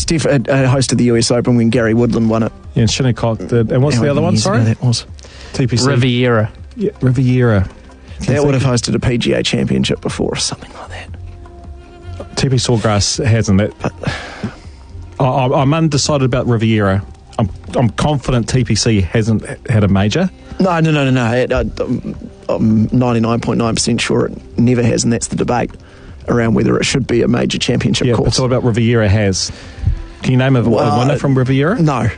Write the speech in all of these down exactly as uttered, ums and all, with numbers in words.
def- it, it hosted the U S Open when Gary Woodland won it. Yeah, and Shinnecock did. And what's How the other many one, years sorry? ago that was? T P C. Riviera. Yeah, Riviera. That would have hosted a P G A championship before or something like that. T P Sawgrass hasn't. That. I, I'm undecided about Riviera. I'm, I'm confident T P C hasn't had a major. No, no, no, no, no. It, uh, I'm ninety-nine point nine percent sure it never has, and that's the debate around whether it should be a major championship Yeah, but course. what about Riviera has? Can you name a, Well, a winner from Riviera? No.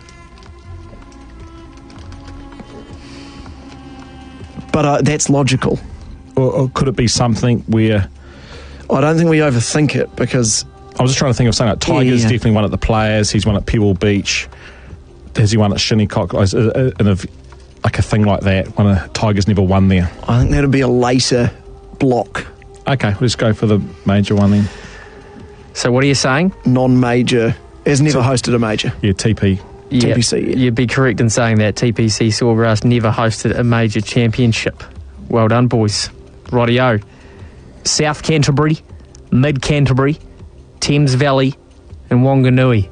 But uh, that's logical. Or, or could it be something where... I don't think we overthink it because... I was just trying to think of something like Tiger's Yeah, yeah. definitely won at the Players. He's won at Pebble Beach. Has he won at Shinnecock? Is- is- is- and if- Like a thing like that. One of Tiger's never won there. I think that'd be a later block, Okay, let's go for the major one then. So what are you saying? non-major. Has never hosted a major. Yeah, T P. Yeah, T P C, yeah. You'd be correct in saying that T P C Sawgrass never hosted a major championship. Well done, boys. Rightio. South Canterbury, Mid Canterbury, Thames Valley, and Wanganui.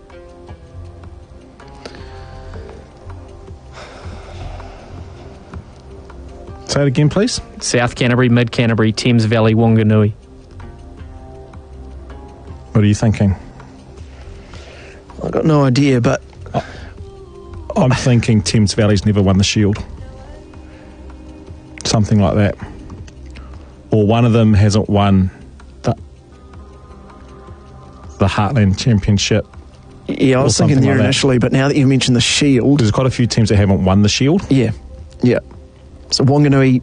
Say it again, please. South Canterbury, Mid Canterbury, Thames Valley, Wanganui. What are you thinking? I've got no idea, but I'm thinking Thames Valley's never won the Shield. Something like that. Or one of them hasn't won the, the Heartland Championship. yeah, I Or was thinking something there like that. initially, but now that you mentioned the Shield, There's quite a few teams that haven't won the Shield. yeah, yeah. So Wanganui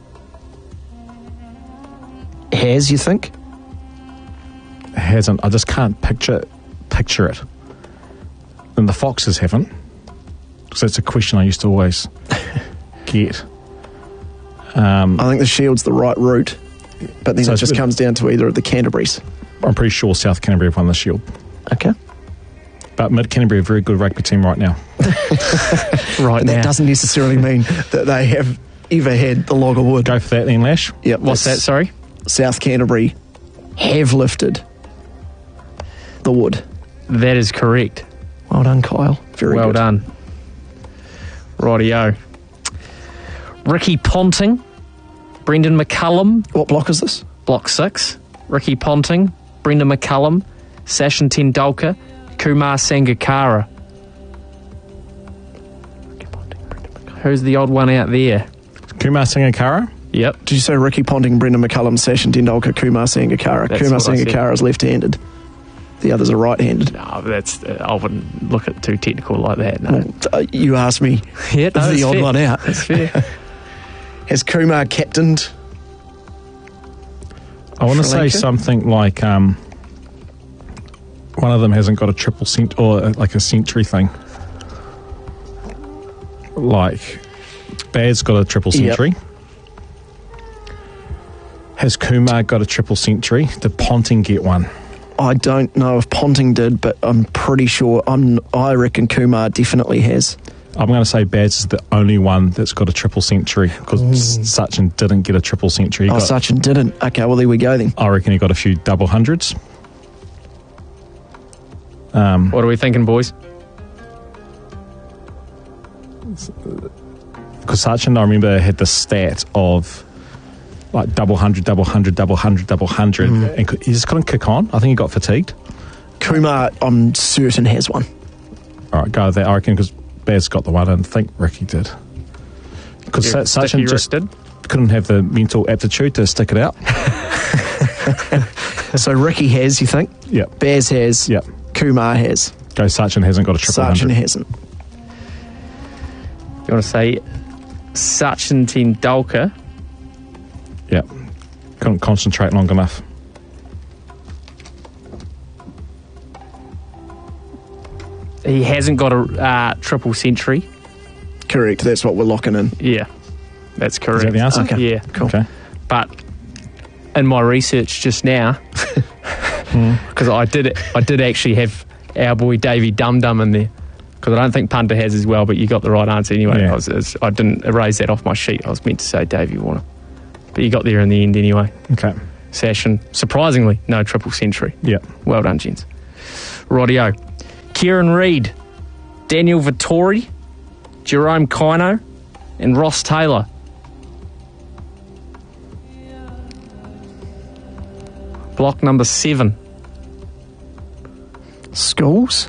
has, you think? Hasn't. I just can't picture picture it. And the Foxes haven't. Because that's a question I used to always get. Um, I think the Shield's the right route, but then So it it's just good. comes down to either of the Canterburys. I'm pretty sure South Canterbury have won the Shield. Okay. But Mid Canterbury are a very good rugby team right now. Right And now. that doesn't necessarily mean that they have ever had the log of wood. Go for that then, Lash. Yep, What's that, that's- sorry? South Canterbury have lifted the wood. That is correct. Well done, Kyle. Very well good. done. Rightio. Ricky Ponting, Brendan McCullum, What block is this? Block six. Ricky Ponting, Brendan McCullum, Sachin Tendulkar, Kumar Sangakkara. Who's the odd one out there? Kumar Sangakkara. Yep. Did you say Ricky Ponting, Brendan McCullum, Sachin Tendulkar, Kumar Sangakkara? That's Kumar what I said. Sangakkara is left-handed. The others are right-handed. No, that's. Uh, I wouldn't look at too technical like that. No. Uh, you asked me, Yeah, no, is that's the odd fair. one out? That's fair. Has Kumar captained? I want to Sri say Lanka? something like um, one of them hasn't got a triple cent or uh, like a century thing. Like Baz got a triple Yep. century. Has Kumar got a triple century? Did Ponting get one? I don't know if Ponting did, but I'm pretty sure. I'm. I reckon Kumar definitely has. I'm going to say Baz is the only one that's got a triple century because Sachin didn't get a triple century. He Oh, got, Sachin didn't. Okay, well, there we go then. I reckon he got a few double hundreds. Um, What are we thinking, boys? Because Sachin, I remember, had the stat of like double hundred, double hundred, double hundred, double hundred, Mm. and he just couldn't kick on. I think he got fatigued. Kumar, I'm certain, has one. All right, go with that. I reckon because Baz got the one, and I think Ricky did. Because Yeah, Sachin Sticky Rick just did. couldn't have the mental aptitude to stick it out. So Ricky has, you think? Yep, Baz has. yep. Kumar has. Go Sachin hasn't got a triple Sachin hundred. hasn't. You want to say Sachin Tendulkar? Yep. Couldn't concentrate long enough. He hasn't got a uh, triple century. Correct. That's what we're locking in. Yeah, that's correct. Is that the answer? Okay. Yeah, Cool. Okay. but in my research just now, because I did I did actually have our boy Davey Dum Dum in there, because I don't think Punter has as well, but you got the right answer anyway. Yeah. I, was, was- I didn't erase that off my sheet. I was meant to say Davey Warner, but you got there in the end anyway. Okay. Sachin, surprisingly, no triple century. Yep. Well done, gents. Rightio. Kieran Reid, Daniel Vettori, Jerome Kaino, and Ross Taylor. Block number seven. Schools?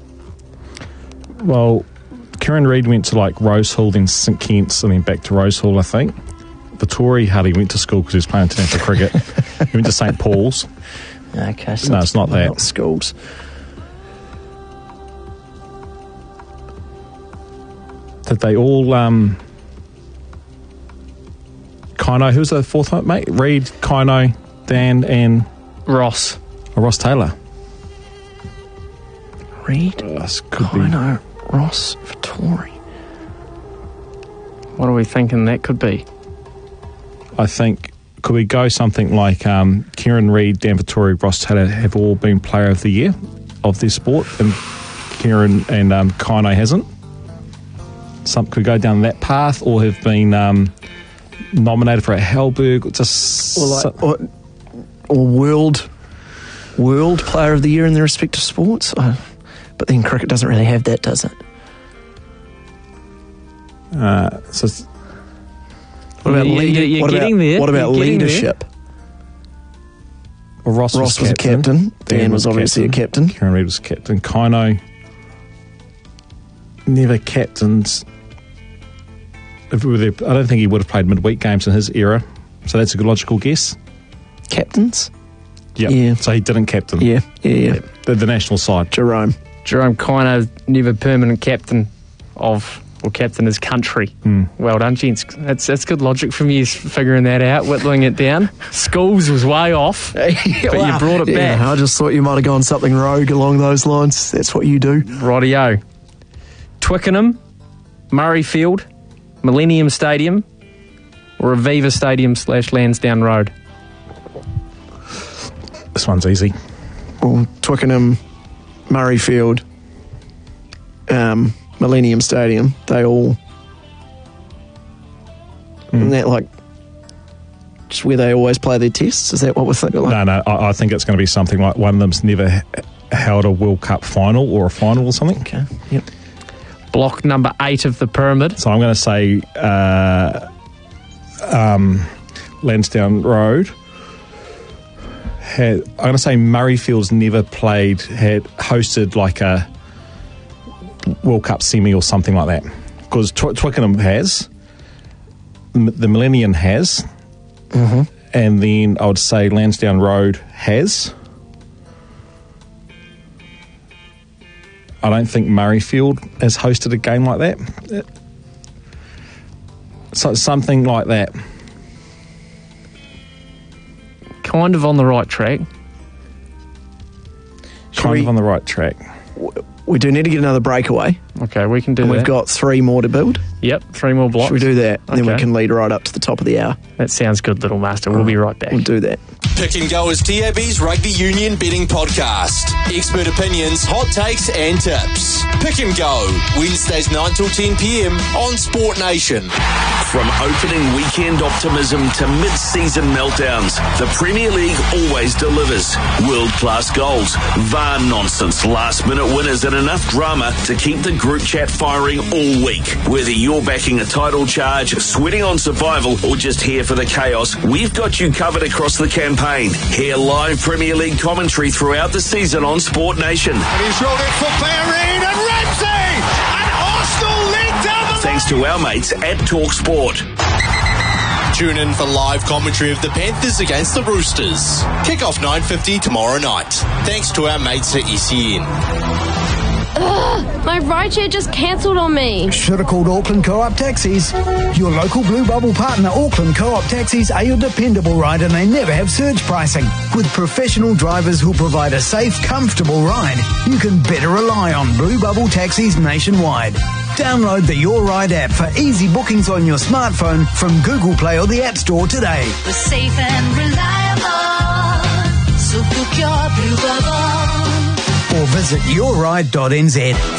Well, Kieran Reid went to like Rosehill, then St Kitts, and then back to Rosehill, I think. Vittori hardly went to school because he was playing international cricket. He went to Saint Paul's. Okay, so No, it's not that. Not schools. Did they all... Um, Kaino, who was the fourth one, mate? Reid, Kaino, Dan, and... Ross. Oh, Ross Taylor. Reid, Oh, this could be... Kaino, Ross, Vittori. What are we thinking that could be? I think, could we go something like um, Kieran Reid, Dan Vittori, Ross Taylor have all been Player of the Year of their sport, and Kieran and um, Kaino hasn't? Some could go down that path, or have been um, nominated for a Halberg, just Or, so- like, or, or world, world Player of the Year in their respective sports. Uh, but then cricket doesn't really have that, does it? uh, so it's- What about, You- lead- you- you're what getting about, there. what about You're getting there. leadership? well, Ross, Ross was, was a captain. Dan was obviously a captain. Kieran Reid was captain. Kaino never captains. If we were there, I don't think he would have played midweek games in his era, so that's a good logical guess. Captains? Yep. Yeah. So he didn't captain. Yeah, yeah, yeah. The, the national side. Jerome. Jerome Kaino, never permanent captain of, or captain his country. Mm. Well done, gents. That's, that's good logic from you figuring that out, whittling it down. Schools was way off, but you brought it Yeah, back. I just thought you might have gone something rogue along those lines. That's what you do. Rightio. Twickenham, Murrayfield, Millennium Stadium, or Aviva Stadium slash Lansdowne Road. This one's easy. Well, Twickenham, Murrayfield, um, Millennium Stadium, they all... Isn't that like just where they always play their tests? Is that what we're thinking? Like, No, no, I, I think it's going to be something like one of them's never h- held a World Cup final or a final or something. Okay, yep. Block number eight of the pyramid. So I'm going to say uh, um, Lansdowne Road. Had, I'm going to say Murrayfield's never played, had hosted like a World Cup semi or something like that. Because Tw- Twickenham has, M- the Millennium has, Mm-hmm. and then I would say Lansdowne Road has. I don't think Murrayfield has hosted a game like that. So something like that. Kind of on the right track. Kind we- of on the right track. We do need to get another breakaway, Okay, we can do and that. we've got three more to build. Yep, three more blocks. Should we do that? Then we Okay. can lead right up to the top of the hour. That sounds good, little master. We'll be right back. We'll do that. Pick and Go is T A B's rugby union betting podcast. Expert opinions, hot takes, and tips. Pick and Go, Wednesdays nine till ten p.m. on Sport Nation. From opening weekend optimism to mid-season meltdowns, the Premier League always delivers. World-class goals, V A R nonsense, last-minute winners, and enough drama to keep the group chat firing all week. Whether you're backing a title charge, sweating on survival, or just here for the chaos, we've got you covered across the campaign. Hear live Premier League commentary throughout the season on Sport Nation. And he's rolled it for Bellerin and Ramsey! And Arsenal lead down the Thanks to our mates at TalkSport. Tune in for live commentary of the Panthers against the Roosters. Kick-off nine fifty tomorrow night. Thanks to our mates at E C N. My rideshare just cancelled on me. Should have called Auckland Co-op Taxis. Your local Blue Bubble partner, Auckland Co-op Taxis, are your dependable ride, and they never have surge pricing. With professional drivers who provide a safe, comfortable ride, you can better rely on Blue Bubble Taxis nationwide. Download the Your Ride app for easy bookings on your smartphone from Google Play or the App Store today. We're safe and reliable, so book your Blue Bubble. Or visit your ride dot n z.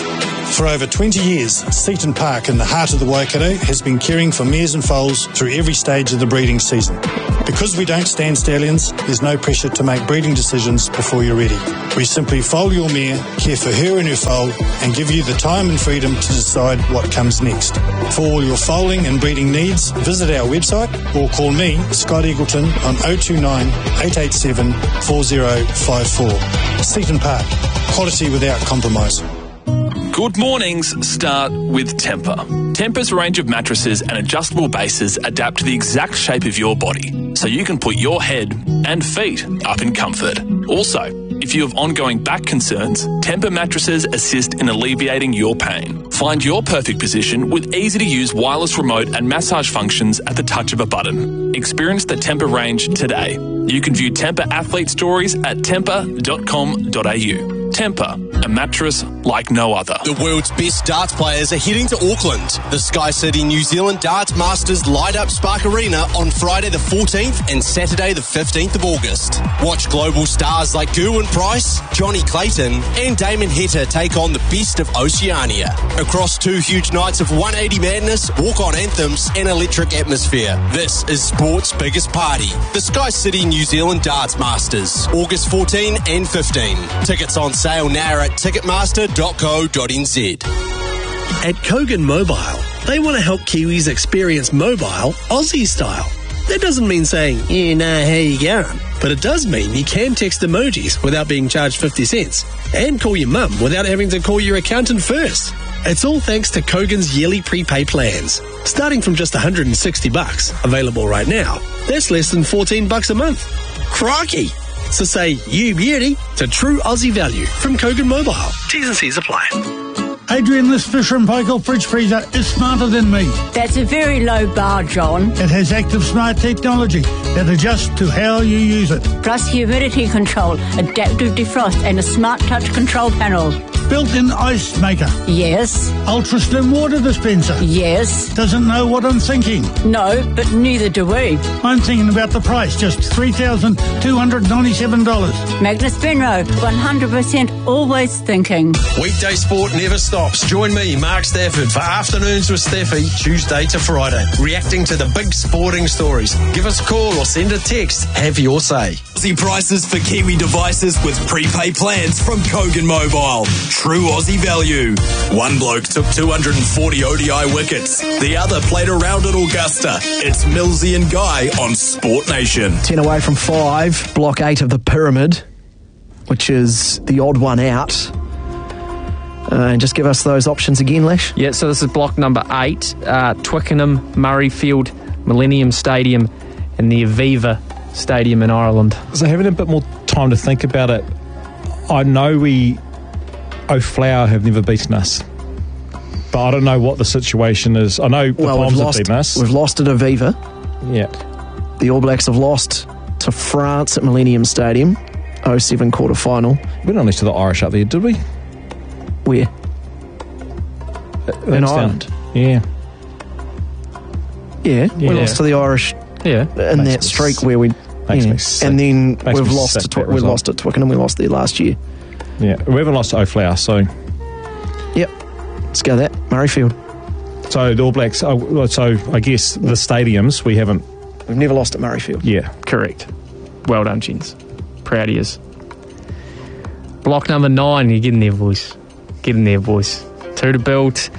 For over twenty years, Seaton Park in the heart of the Waikato has been caring for mares and foals through every stage of the breeding season. Because we don't stand stallions, there's no pressure to make breeding decisions before you're ready. We simply foal your mare, care for her and her foal, and give you the time and freedom to decide what comes next. For all your foaling and breeding needs, visit our website or call me, Scott Eagleton, on oh two nine, eight eight seven, four oh five four. Seaton Park, quality without compromise. Good mornings start with Tempur. Tempur's range of mattresses and adjustable bases adapt to the exact shape of your body, so you can put your head and feet up in comfort. Also, if you have ongoing back concerns, Tempur mattresses assist in alleviating your pain. Find your perfect position with easy-to-use wireless remote and massage functions at the touch of a button. Experience the Tempur range today. You can view Tempur athlete stories at tempur dot com dot a u. Tempur, a mattress like no other. The world's best darts players are heading to Auckland. The Sky City New Zealand Darts Masters light up Spark Arena on Friday the fourteenth and Saturday the fifteenth of August. Watch global stars like Gerwyn Price, Johnny Clayton and Damon Heta take on the best of Oceania. Across two huge nights of one eighty madness, walk-on anthems and electric atmosphere. This is sport's biggest party. The Sky City New Zealand Darts Masters, August fourteenth and fifteenth. Tickets on sale now at ticketmaster dot co dot n z. At Kogan Mobile, they want to help Kiwis experience mobile Aussie style. That doesn't mean saying, you know how you going, but it does mean you can text emojis without being charged fifty cents and call your mum without having to call your accountant first. It's all thanks to Kogan's yearly prepay plans, starting from just one hundred sixty bucks, available right now. That's less than fourteen bucks a month. Crikey! So say you beauty to true Aussie value from Kogan Mobile. T's and C's apply. Adrian, this Fisher and Paykel fridge freezer is smarter than me. That's a very low bar, John. It has active smart technology that adjusts to how you use it. Plus humidity control, adaptive defrost and a smart touch control panel. Built-in ice maker. Yes. Ultra slim water dispenser. Yes. Doesn't know what I'm thinking. No, but neither do we. I'm thinking about the price, just three thousand two hundred ninety-seven dollars. Magnus Benro, one hundred percent always thinking. Weekday sport never stops. Join me, Mark Stafford, for Afternoons with Staffy, Tuesday to Friday, reacting to the big sporting stories. Give us a call or send a text. Have your say. Aussie prices for Kiwi devices with prepaid plans from Kogan Mobile. True Aussie value. One bloke took two hundred forty O D I wickets. The other played around at Augusta. It's Millsy and Guy on Sport Nation. ten away from five, block eight of the pyramid, which is the odd one out. Uh, and just give us those options again, Lesh. Yeah, so this is block number eight. Uh, Twickenham, Murrayfield, Millennium Stadium and the Aviva Stadium in Ireland. So having a bit more time to think about it, I know we, O'Flower have never beaten us, but I don't know what the situation is. I know the well, Bombs we've have lost, beaten us. We've lost at Aviva. Yeah. The All Blacks have lost to France at Millennium Stadium, oh seven quarter final. We didn't lose to the Irish up there, did we? Where? In Ireland. Yeah. Yeah, yeah. we lost to the Irish. Yeah, in that streak sick. where we, makes yeah. me sick. and then Makes we've me lost. sick, To Twi- that we result. lost at Twickenham. We lost there last year. Yeah, we haven't lost to O'Flower, so yep. Let's go that Murrayfield. So the All Blacks. Oh, so I guess the stadiums we haven't. We've never lost at Murrayfield. Yeah, correct. Well done, gents. Proud of yous. Block number nine. You're getting there, boys. Getting there, boys. Two to build.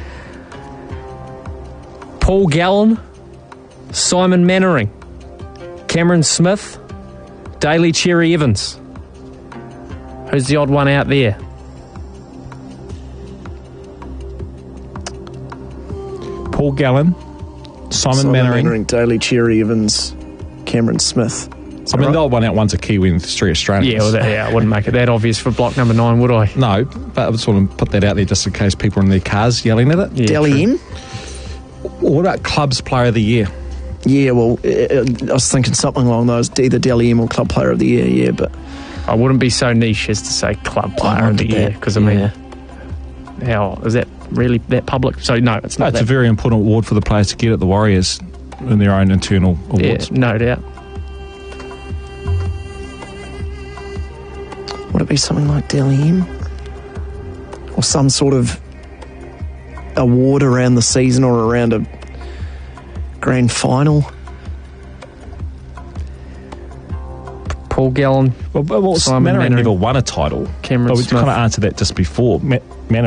Paul Gallen, Simon Mannering, Cameron Smith, Daly Cherry Evans. Who's the odd one out there? Paul Gallen, Simon, Simon Mannering, Mannering, Daly Cherry Evans, Cameron Smith. I mean, right? The odd one out, one's a Kiwi and three Australians. Yeah, well, that, yeah, I wouldn't make it that obvious for block number nine, would I? No, but I just want to put that out there just in case people are in their cars yelling at it. Yeah, Daly M? What about Club's Player of the Year? Yeah, well, I was thinking something along those, either Daly M or Club Player of the Year, yeah, but... I wouldn't be so niche as to say Club Player of the Year, because, I mean, yeah. how, is that really that public? So, no, it's not no, it's that. a very important award for the players to get at the Warriors in their own internal awards. Yeah, no doubt. Would it be something like Daly M? Or some sort of award around the season or around a grand final? Paul Gallen. Well, well Simon Mannering Mannering. never won a title. Cameron but we Smith. kind of answered that just before. Ma- Mannering